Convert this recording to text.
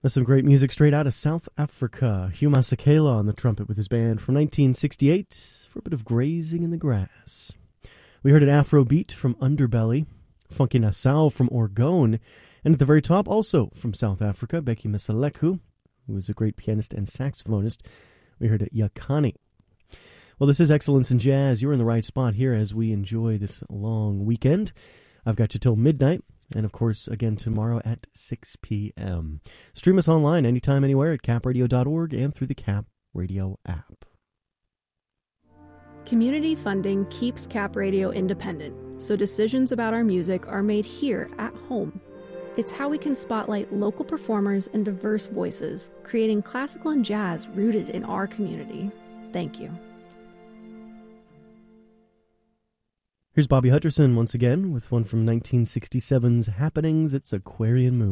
That's some great music straight out of South Africa. Hugh Masekela on the trumpet with his band from 1968 for a bit of grazing in the grass. We heard an Afrobeat from Underbelly, Funky Nassau from Orgone, and at the very top, also from South Africa, Becky Mseleku, who is a great pianist and saxophonist. We heard Yakani. Well, this is Excellence in Jazz. You're in the right spot here as we enjoy this long weekend. I've got you till midnight. And, of course, again tomorrow at 6 p.m. Stream us online anytime, anywhere at capradio.org and through the Cap Radio app. Community funding keeps Cap Radio independent, so decisions about our music are made here at home. It's how we can spotlight local performers and diverse voices, creating classical and jazz rooted in our community. Thank you. Here's Bobby Hutcherson once again with one from 1967's Happenings. It's Aquarian Moon.